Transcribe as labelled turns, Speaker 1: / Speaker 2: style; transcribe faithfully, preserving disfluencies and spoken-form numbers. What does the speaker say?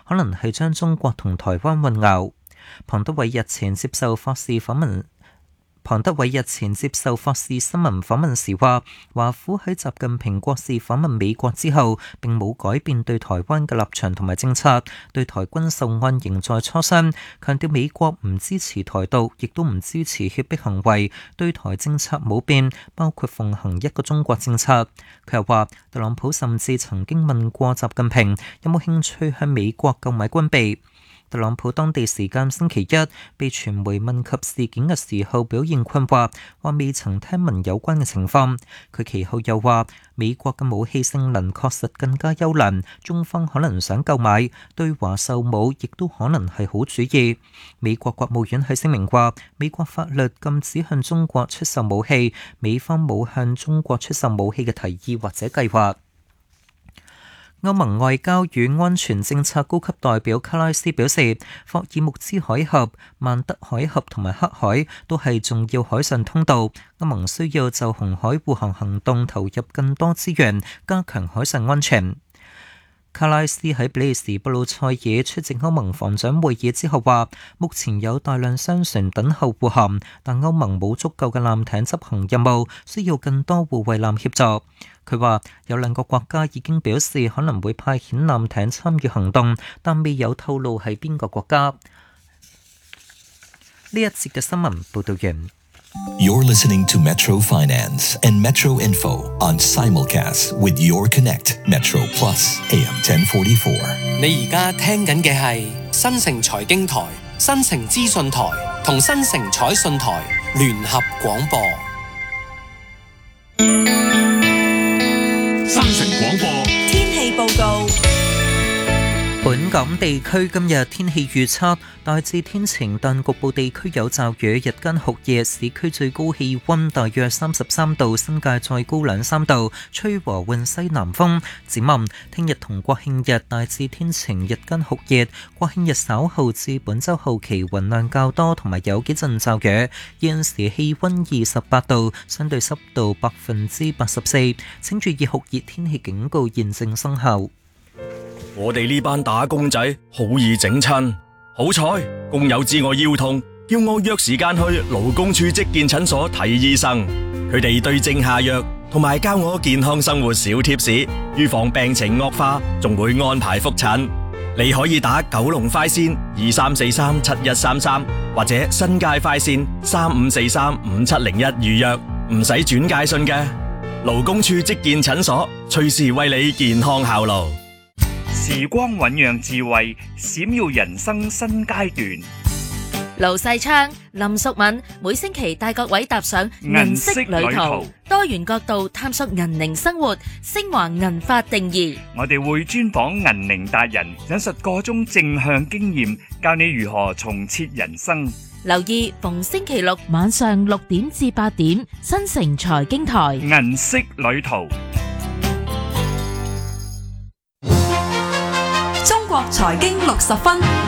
Speaker 1: 可能係將中國同台灣混淆。龐德偉日前接受霍士訪問。龐德偉日前接受霍士新聞訪問時話，華府喺習近平國事訪問美國之後，並冇改變對台灣嘅立場同埋政策，對台軍售案仍在磋商，強調美國唔支持台獨，亦都唔支持脅迫行為，對台政策冇變，包括奉行一個中國政策。佢又話，特朗普甚至曾經問過習近平有冇興趣向美國購買軍備。特朗普當地時間星期一被傳媒問及事件嘅時候，表現困惑，話未曾聽聞有關嘅情況。佢其後又話，美國嘅武器性能確實更加優良，中方可能想購買，對華售武亦都可能係好主意。美國國務院喺聲明話，美國法律禁止向中國出售武器，美方冇向中國出售武器嘅提議或者計劃。歐盟外交與安全政策高級代表卡拉斯表示，霍爾木茲海峽、曼德海峽同埋黑海都係重要海上通道，歐盟需要就紅海護航行動投入更多資源，加強海上安全。卡拉斯喺比利時布魯塞爾出席歐盟防長會議之後話，目前有大量商船等候護航，但歐盟冇足夠嘅艦艇執行任務，需要更多護衛艦協助。佢話有兩個國家已經表示可能會派遣艦艇參與行動，但未有透露係邊個國家。呢一節嘅新聞報道完。
Speaker 2: You're listening to Metro Finance and Metro Info on simulcast with Your Connect Metro Plus A M ten forty-four。
Speaker 3: 你而家聽緊嘅係新城財經台、新城資訊台同新城彩訊台聯合廣播。
Speaker 4: 新城廣播
Speaker 5: 天氣報告。
Speaker 1: 本港地區今日天氣預測大致天晴，但局部地區有驟雨，日間酷熱，市區最高氣溫大約三十三度，新界再高兩三度，吹和緩西南風。展望聽日同國慶日大致天晴，日間酷熱，國慶日稍後至本週後期雲量較多，同埋有幾陣驟雨。現時氣溫二十八度，相對濕度百分之八十四，請注意酷熱天氣警告現正生效。
Speaker 6: 我哋呢班打工仔好易整親，好彩工友知我腰痛，叫我約時間去勞工處職健診所睇醫生。佢哋對症下藥，同埋教我健康生活小貼士，預防病情惡化，仲會安排覆診。你可以打九龍快線二三四三七一三三，或者新界快線三五四三五七零一預約，唔使轉介信嘅。勞工處職健診所隨時為你健康效勞。
Speaker 7: 時光醞釀智慧，閃耀人生新階段。
Speaker 5: 盧世昌、林淑敏每星期帶各位踏上銀色旅途，多元角度探索銀齡生活，升華銀髮定義。
Speaker 7: 我哋會專訪銀齡達人，引述個中正向經驗，教你如何重設人生。
Speaker 5: 留意逢星期六晚上六點至八點，新城財經台
Speaker 7: 銀色旅途。
Speaker 8: 中國財經六十分。